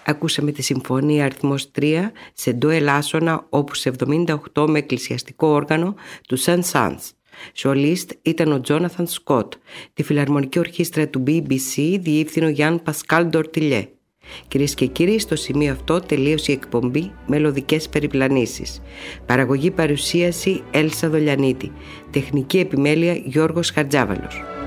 Ακούσαμε τη συμφωνία αριθμός 3 σε ντο ελάσσονα όπους 78 με εκκλησιαστικό όργανο του Saint-Saëns. Σολίστ ήταν ο Τζόναθαν Σκοτ. Τη φιλαρμονική ορχήστρα του BBC διεύθυνε ο Γιάν Πασκάλ Ντορτιλιέ. Κυρίες και κύριοι, στο σημείο αυτό τελείωσε η εκπομπή Μελωδικές Περιπλανήσεις. Παραγωγή παρουσίαση Έλσα Δολιανίτη. Τεχνική επιμέλεια Γιώργος Χαρτζάβαλος.